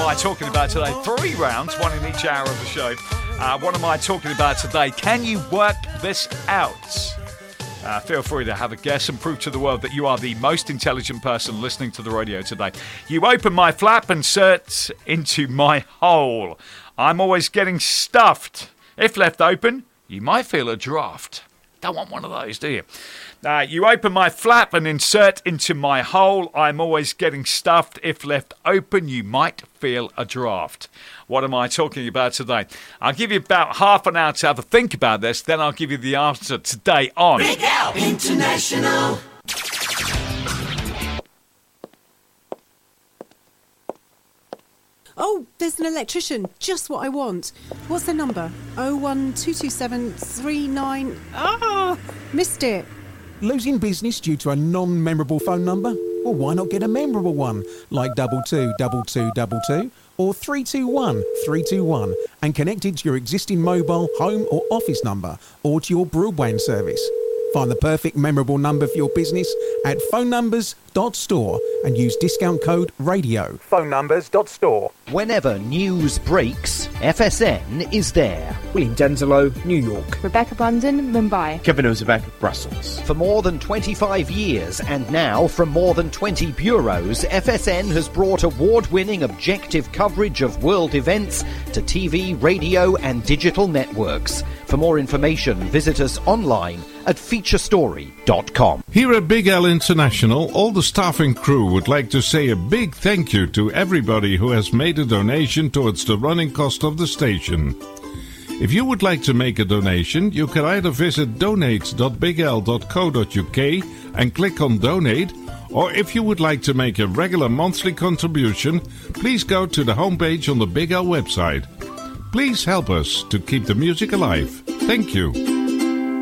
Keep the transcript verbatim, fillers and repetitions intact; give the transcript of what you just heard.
I talking about today? Three rounds, one in each hour of the show. Uh, what am I talking about today? Can you work this out? Uh, feel free to have a guess and prove to the world that you are the most intelligent person listening to the radio today. You open my flap, insert into my hole. I'm always getting stuffed. If left open, you might feel a draft. Don't want one of those, do you? Uh, you open my flap and insert into my hole. I'm always getting stuffed. If left open, you might feel a draft. What am I talking about today? I'll give you about half an hour to have a think about this. Then I'll give you the answer today on Big Al International. Oh, there's an electrician. Just what I want. What's the number? oh one two two seven three nine... Ah, missed it. Losing business due to a non-memorable phone number? Well, why not get a memorable one, like double two double two double two or three two one three two one, and connect it to your existing mobile, home or office number, or to your broadband service. Find the perfect memorable number for your business at phone numbers dot store and use discount code radio. phone numbers dot store. Whenever news breaks, F S N is there. William Denzelo, New York. Rebecca Bundon, Mumbai. Kevin Ozebek, Brussels. For more than twenty-five years, and now from more than twenty bureaus, F S N has brought award-winning objective coverage of world events to T V, radio and digital networks. For more information, visit us online at feature story dot com. Here at Big L International, all the staff and crew would like to say a big thank you to everybody who has made a donation towards the running cost of the station. If you would like to make a donation, you can either visit donate dot big l dot co dot u k and click on donate, or if you would like to make a regular monthly contribution, please go to the homepage on the Big L website. Please help us to keep the music alive. Thank you.